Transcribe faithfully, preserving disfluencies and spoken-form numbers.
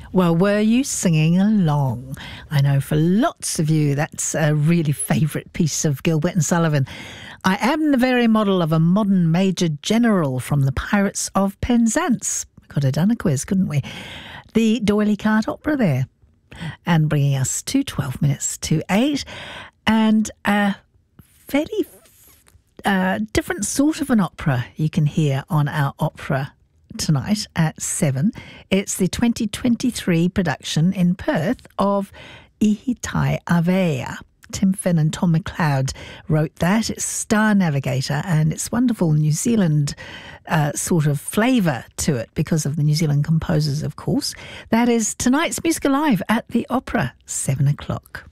Well, were you singing along? I know for lots of you that's a really favourite piece of Gilbert and Sullivan. I am the very model of a modern Major General from the Pirates of Penzance. We could have done a quiz, couldn't we? The D'Oyly Carte Opera there. And bringing us to twelve minutes to eight. And a fairly uh, different sort of an opera you can hear on our opera tonight at seven. It's the twenty twenty-three production in Perth of Ihitai Avea. Tim Finn and Tom McLeod wrote that. It's Star Navigator, and it's wonderful New Zealand uh, sort of flavour to it because of the New Zealand composers, of course. That is tonight's Music Alive at the Opera, seven o'clock.